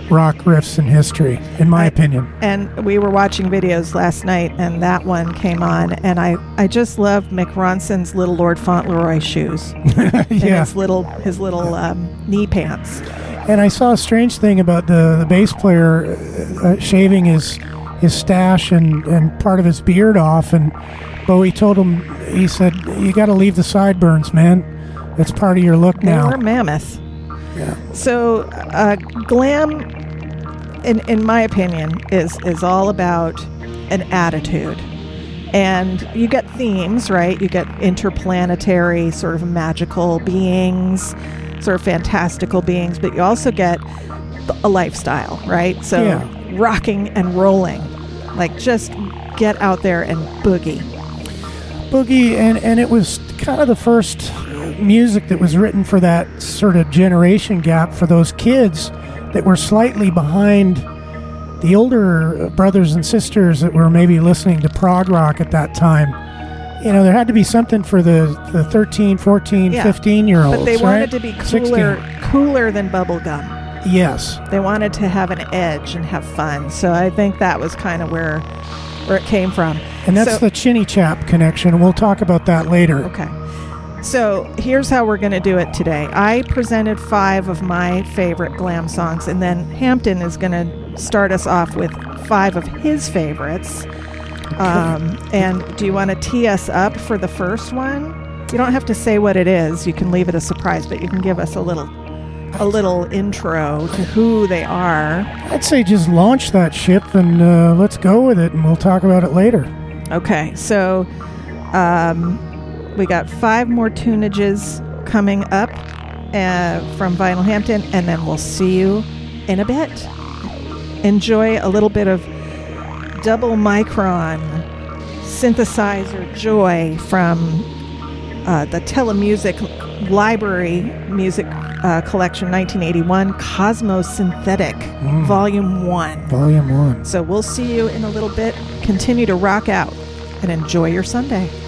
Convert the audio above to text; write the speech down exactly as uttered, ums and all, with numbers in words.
rock riffs in history, in my I, opinion. And we were watching videos last night, and that one came on, and I, I just love Mick Ronson's Little Lord Fauntleroy shoes. Yeah. And his little, his little um, knee pants. And I saw a strange thing about the, the bass player uh, shaving his his stash and, and part of his beard off, and Bowie told him, he said, you got to leave the sideburns, man. That's part of your look They now. were mammoth. Yeah. So, uh, glam, in in my opinion, is is all about an attitude, and you get themes, right? You get interplanetary, sort of magical beings, sort of fantastical beings, but you also get a lifestyle, right? So, Yeah. rocking and rolling, like just get out there and boogie. Boogie, and, and it was kind of the first music that was written for that sort of generation gap for those kids that were slightly behind the older brothers and sisters that were maybe listening to prog rock at that time. You know, there had to be something for the, the thirteen, fourteen, Yeah. fifteen year olds. But they right? wanted to be cooler, sixteen. cooler than bubblegum. Yes. They wanted to have an edge and have fun. So I think that was kind of where where it came from. And that's So- the Chinny Chap connection, and we'll talk about that later. Okay. So here's how we're going to do it today. I presented five of my favorite glam songs, and then Hampton is going to start us off with five of his favorites. Um, and do you want to tee us up for the first one? You don't have to say what it is. You can leave it a surprise, but you can give us a little a little intro to who they are. I'd say just launch that ship and uh, let's go with it, and we'll talk about it later. Okay, so um, we got five more tunages coming up uh, from Vinyl Hampton, and then we'll see you in a bit. Enjoy a little bit of double micron synthesizer joy from uh, the Telemusic Library Music uh, Collection nineteen eighty-one, Cosmos Synthetic, Mm. Volume one. Volume one. So we'll see you in a little bit. Continue to rock out and enjoy your Sunday.